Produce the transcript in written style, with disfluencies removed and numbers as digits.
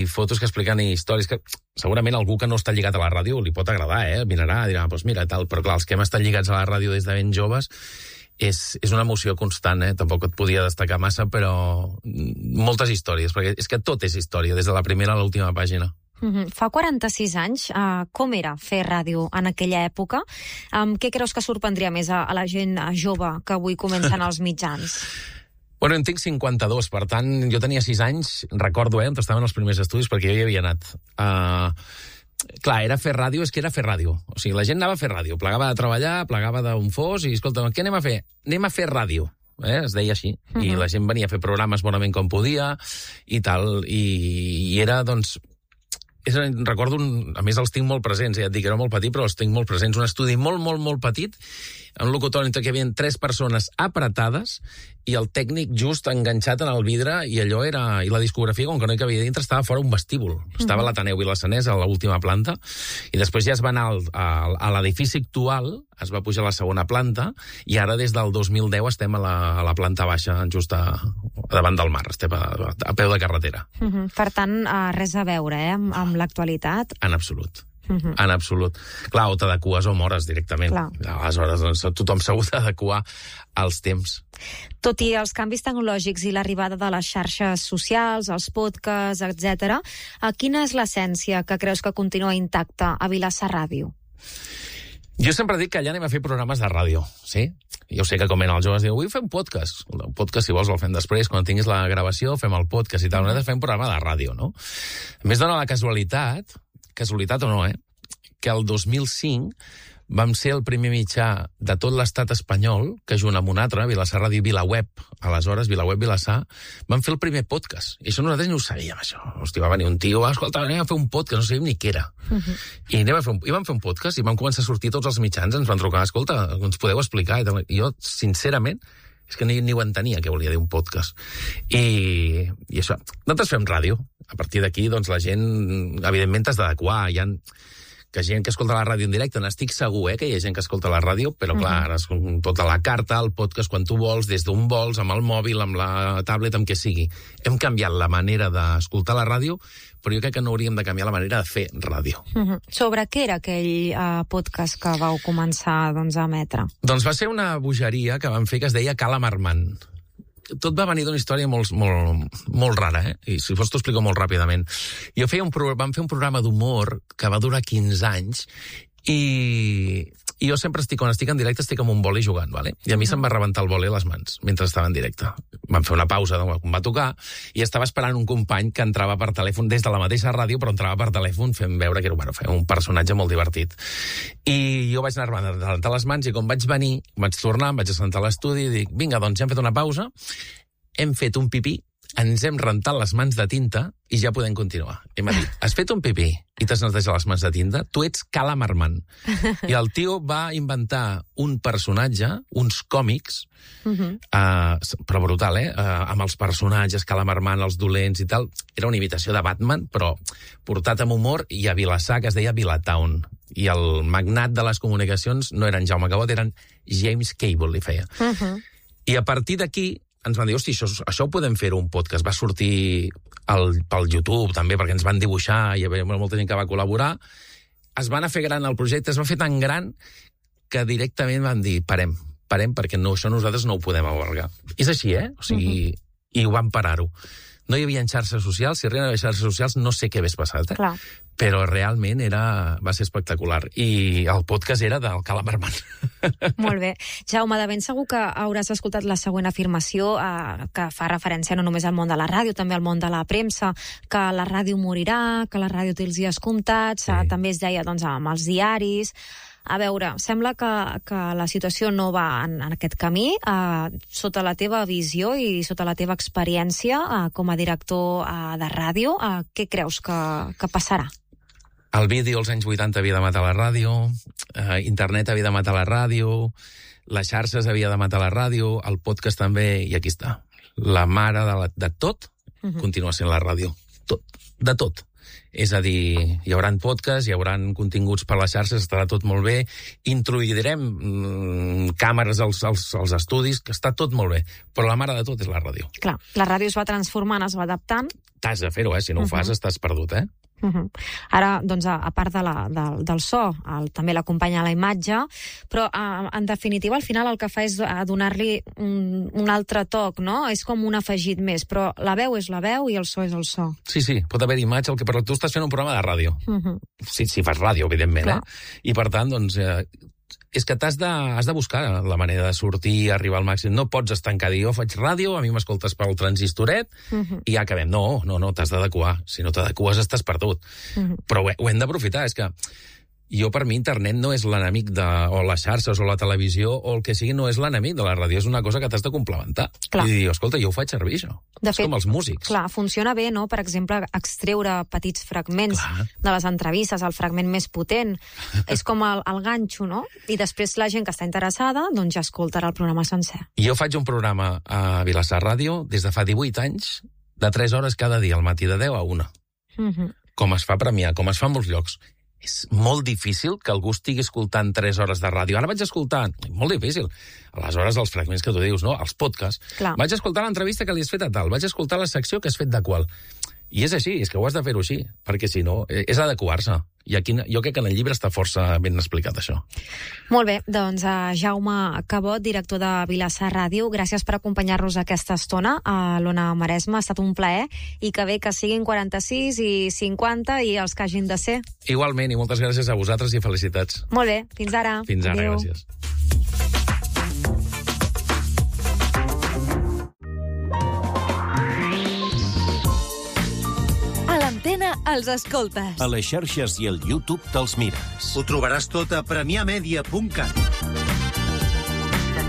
fotos que expliquen històries que segurament algú que no està lligat a la ràdio li pot agradar, mirarà, dirà, doncs mira, tal, però clar, els que hem estat lligats a la ràdio des de ben joves és una emoció constant, tampoc et podia destacar massa, però moltes històries, perquè és que tot és història, des de la primera a l'última pàgina. Fa 46 anys, com era fer ràdio en aquella època? Què creus que sorprendria més a la gent jove que avui comencen als mitjans? Bueno, en tinc 52, per tant, jo tenia 6 anys, recordo, on estaven els primers estudis, perquè jo hi havia anat. Clar, era fer ràdio, és que era fer ràdio. O sigui, la gent anava a fer ràdio, plegava de treballar, plegava d'un fos, i escolta, què anem a fer? Anem a fer ràdio. Es deia així. I la gent venia a fer programes bonament com podia, i tal, i era, doncs... Recordo, a més els tinc molt presents, ja et dic, era molt petit, però els tinc molt presents. Un estudi molt, molt, molt petit, un locutori en què hi havia 3 persones apretades i el tècnic just enganxat en el vidre, i allò era... I la discografia, com que no hi cabia dintre, estava fora un vestíbul. Estava a l'Ateneu Vilassanès, a l'última planta, i després ja es va anar a l'edifici actual, es va pujar a la segona planta, i ara des del 2010 estem a la planta baixa, just davant del mar, estem a peu de carretera. Per tant, res a veure, amb l'actualitat? En absolut. En absolut. Clar, o t'adeques o mores directament. Aleshores, doncs, tothom s'ha hagut d'adequar als temps. Tot i els canvis tecnològics i l'arribada de les xarxes socials, els podcasts, etc., quina és l'essència que creus que continua intacta a Vilassar Ràdio? Jo sempre dic que allà anem a fer programes de ràdio, sí? Jo sé que com els joves diuen, avui fem podcast. El podcast, si vols, el fem després, quan tinguis la gravació, fem el podcast i tal. Nosaltres fem un programa de ràdio, no? A més, dona la casualitat o no, que el 2005 vam ser el primer mitjà de tot l'estat espanyol que, junt amb un altre, Vilassar Ràdio i VilaWeb, aleshores, VilaWeb Vilassar, vam fer el primer podcast. I això nosaltres no ho sabíem, això. Hosti, va venir un tio, escolta, anem a fer un podcast, no sabíem ni què era. I vam fer un podcast i vam començar a sortir tots els mitjans, ens van trucar, escolta, ens podeu explicar? I jo, sincerament, és que ni ho entenia què volia dir un podcast. I això, nosaltres fem ràdio. A partir d'aquí, doncs, la gent, evidentment, t'has d'adequar. Hi ha gent que escolta la ràdio en directe, n'estic segur, que hi ha gent que escolta la ràdio, però clar, ara és tota la carta, el podcast, quan tu vols, des d'on vols, amb el mòbil, amb la tablet, amb què sigui. Hem canviat la manera d'escoltar la ràdio, però jo crec que no hauríem de canviar la manera de fer ràdio. Sobre què era aquell podcast que vau començar a emetre? Doncs va ser una bogeria que vam fer que es deia Cala Marmant. Tot va venir d'una història molt rara, i si fos t'ho explico molt ràpidament. Vam fer un programa d'humor que va durar 15 anys i jo sempre quan estic en directe estic amb un boli jugant, ¿vale? I a mi se'm va rebentar el boli a les mans mentre estava en directe. Vam fer una pausa quan va tocar i estava esperant un company que entrava per telèfon des de la mateixa ràdio, però entrava per telèfon fent veure que era un personatge molt divertit. I jo vaig anar-me a rentar les mans i quan vaig venir, vaig tornar, em vaig assentar a l'estudi i dic, vinga, doncs ja hem fet una pausa, hem fet un pipí, ens hem rentat les mans de tinta i ja podem continuar. I m'ha dit, has fet un pipí i t'has netejat les mans de tinta? Tu ets Cala Marmant. I el tio va inventar un personatge, uns còmics, però brutal, amb els personatges, Cala Marmant, els dolents i tal. Era una imitació de Batman, però portat amb humor, i a Vilassar, que es deia Vilatown. I el magnat de les comunicacions no era en Jaume Cabot, eren James Cable, li feia. I a partir d'aquí ens van dir, hosti, això ho podem fer un podcast. Va sortir pel YouTube, també, perquè ens van dibuixar, i hi havia molta gent que va col·laborar. Es va anar a fer gran el projecte, es va fer tan gran que directament van dir, parem, perquè això nosaltres no ho podem albergar. És així, O sigui, i ho van parar-ho. No hi havia xarxes socials, si arriben a haver xarxes socials no sé què hagués passat, Clar. Però realment va ser espectacular. I el podcast era del Cala Marmant. Molt bé. Jaume, de ben segur que hauràs escoltat la següent afirmació que fa referència no només al món de la ràdio, també al món de la premsa, que la ràdio morirà, que la ràdio té els dies comptats, també es deia amb els diaris. A veure, sembla que la situació no va en aquest camí. Sota la teva visió i sota la teva experiència com a director de ràdio, què creus que passarà? El vídeo als anys 80 havia de matar la ràdio, internet havia de matar la ràdio, les xarxes havia de matar la ràdio, el podcast també, i aquí està. La mare de tot continua sent la ràdio. Tot. De tot. És a dir, hi haurà podcasts, hi haurà continguts per les xarxes, estarà tot molt bé, introduirem càmeres als estudis, que està tot molt bé, però la mare de tot és la ràdio. Clar, la ràdio es va transformant, es va adaptant. T'has de fer-ho, si no ho fas estàs perdut, Ara, doncs, a part del so, també l'acompanya la imatge, però, en definitiva, al final el que fa és donar-li un altre toc, no? És com un afegit més, però la veu és la veu i el so és el so. Sí, pot haver imatge, però tu estàs fent un programa de ràdio. Si fas ràdio, evidentment, I per tant, doncs, és que has de buscar la manera de sortir, arribar al màxim. No pots estar en cada dia, jo faig ràdio, a mi m'escoltes pel transistoret i ja acabem. No, t'has d'adequar. Si no t'adeques estàs perdut. Però ho hem d'aprofitar. És que jo, per mi, internet no és l'enemic o les xarxes o la televisió o el que sigui, no és l'enemic de la ràdio. És una cosa que t'has de complementar. Clar. I dir, escolta, jo ho faig servir, això. És com els músics. Clar, funciona bé, no? Per exemple, extreure petits fragments de les entrevistes, el fragment més potent. És com el ganxo, no? I després la gent que està interessada, doncs ja escoltarà el programa sencer. Jo faig un programa a Vilassar Ràdio des de fa 18 anys, de 3 hores cada dia, al matí de 10 a 1. Com es fa a Premià, com es fa en molts llocs. És molt difícil que algú estigui escoltant 3 hores de ràdio. Ara vaig escoltar... Molt difícil. Aleshores, els fragments que tu dius, no? Els podcasts. Clar. Vaig escoltar l'entrevista que li has fet a tal. Vaig escoltar la secció que has fet de qual. I és així, és que ho has de fer-ho així. Perquè, si no, és adequar-se. I aquí, jo crec que en el llibre està força ben explicat, això. Molt bé, doncs Jaume Cabot, director de Vilassar Ràdio, gràcies per acompanyar-nos aquesta estona a l'Ona Maresma. Ha estat un plaer i que bé que siguin 46 i 50 i els que hagin de ser. Igualment, i moltes gràcies a vosaltres i felicitats. Molt bé, fins ara. Fins ara, gràcies. Els escoltes. A les xarxes i al YouTube te'ls mires. Ho trobaràs tot a premiamedia.cat.